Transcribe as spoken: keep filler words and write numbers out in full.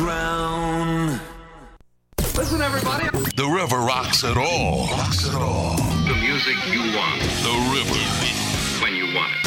drown. Listen, everybody. The river rocks it all. Rocks it all. The music you want. The river. When you want it.